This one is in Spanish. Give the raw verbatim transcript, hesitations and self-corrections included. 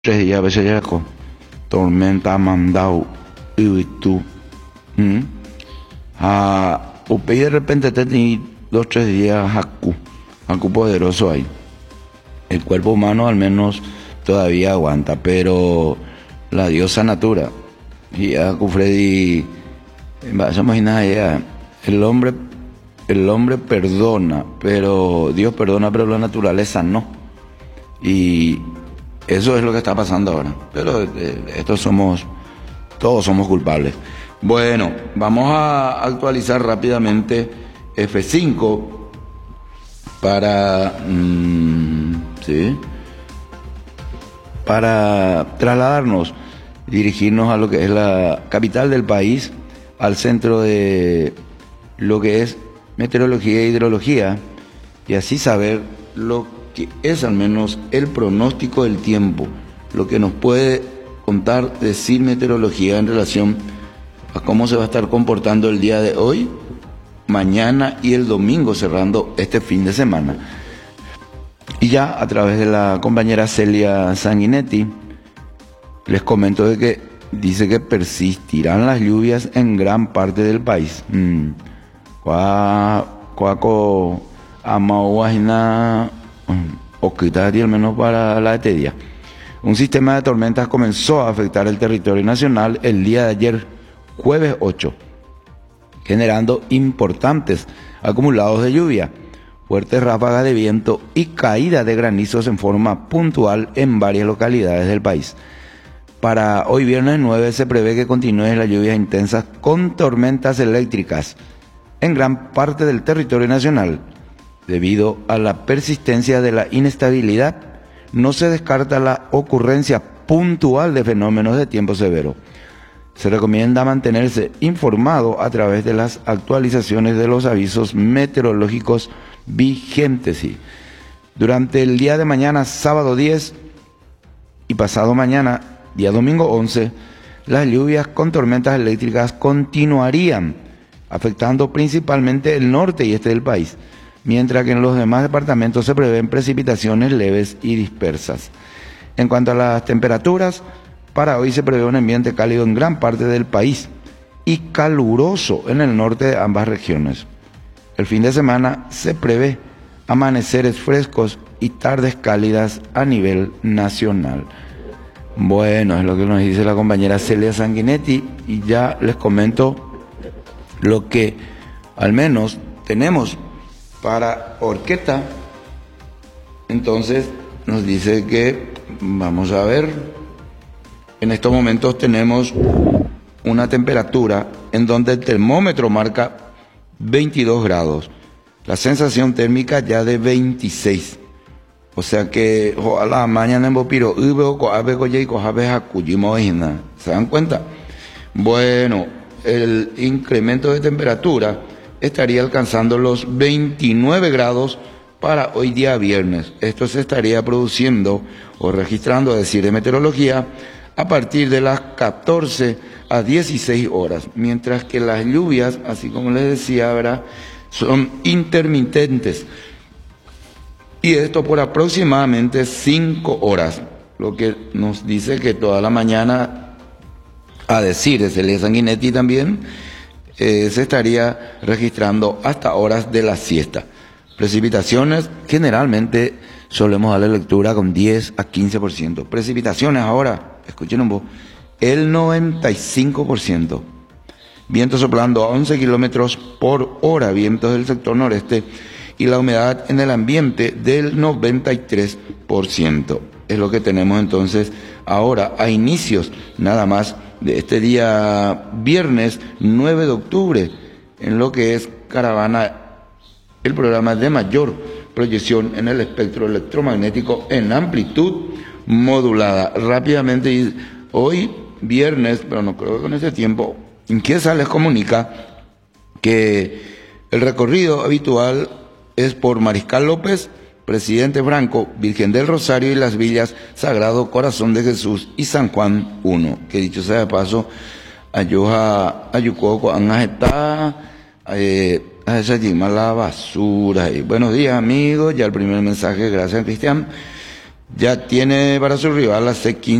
Tres días a veces ya con tormenta mandado y tú. ¿Mm? A Upey de repente te tení dos tres días Haku, Haku poderoso ahí. El cuerpo humano al menos todavía aguanta, pero la diosa natura y Haku Freddy, imagina ya, el hombre, el hombre perdona, pero Dios perdona, pero la naturaleza no. Y eso es lo que está pasando ahora. Pero eh, estos somos, todos somos culpables. Bueno, vamos a actualizar rápidamente F cinco para, mmm, ¿sí? para trasladarnos, dirigirnos a lo que es la capital del país, al centro de lo que es meteorología e hidrología, y así saber lo que es al menos el pronóstico del tiempo, lo que nos puede contar, decir meteorología en relación a cómo se va a estar comportando el día de hoy, mañana y el domingo, cerrando este fin de semana. Y ya a través de la compañera Celia Sanguinetti, les comento de que dice que persistirán las lluvias en gran parte del país. Mm. Cuaco Amauajina Oquitati, al menos para la este día. Un sistema de tormentas comenzó a afectar el territorio nacional el día de ayer, jueves ocho, generando importantes acumulados de lluvia, fuertes ráfagas de viento y caída de granizos en forma puntual en varias localidades del país. Para hoy viernes nueve se prevé que continúen las lluvias intensas con tormentas eléctricas en gran parte del territorio nacional. Debido a la persistencia de la inestabilidad, no se descarta la ocurrencia puntual de fenómenos de tiempo severo. Se recomienda mantenerse informado a través de las actualizaciones de los avisos meteorológicos vigentes. Durante el día de mañana, sábado diez, y pasado mañana, día domingo once, las lluvias con tormentas eléctricas continuarían, afectando principalmente el norte y este del país, mientras que en los demás departamentos se prevén precipitaciones leves y dispersas. En cuanto a las temperaturas, para hoy se prevé un ambiente cálido en gran parte del país y caluroso en el norte de ambas regiones. El fin de semana se prevé amaneceres frescos y tardes cálidas a nivel nacional. Bueno, es lo que nos dice la compañera Celia Sanguinetti, y ya les comento lo que al menos tenemos para Orqueta. Entonces nos dice que, vamos a ver, en estos momentos tenemos una temperatura en donde el termómetro marca veintidós grados, la sensación térmica ya de veintiséis. O sea que ojalá mañana en Bopiro, ¿se dan cuenta? Bueno, el incremento de temperatura estaría alcanzando los veintinueve grados para hoy día viernes. Esto se estaría produciendo o registrando, a decir de meteorología, a partir de las catorce a dieciséis horas, mientras que las lluvias, así como les decía, ¿verdad?, son intermitentes, y esto por aproximadamente cinco horas, lo que nos dice que toda la mañana, a decir de Celia Sanguinetti también, eh, se estaría registrando hasta horas de la siesta. Precipitaciones, generalmente solemos darle lectura con diez a quince por ciento. Precipitaciones ahora, escuchen un poco, el noventa y cinco por ciento. Viento soplando a once kilómetros por hora, vientos del sector noreste, y la humedad en el ambiente del noventa y tres por ciento. Es lo que tenemos entonces ahora a inicios nada más de este día viernes nueve de octubre, en lo que es Caravana, el programa de mayor proyección en el espectro electromagnético en amplitud modulada. Rápidamente, hoy viernes, pero no creo que con ese tiempo, Inquiesa les comunica que el recorrido habitual es por Mariscal López, Presidente Franco, Virgen del Rosario y las villas Sagrado Corazón de Jesús y San Juan primero, que dicho sea de paso, ayuja ayucoco anajeta, eh, a esa la basura. Y buenos días, amigos, ya el primer mensaje, gracias, Cristian. ya tiene para su rival la C quince.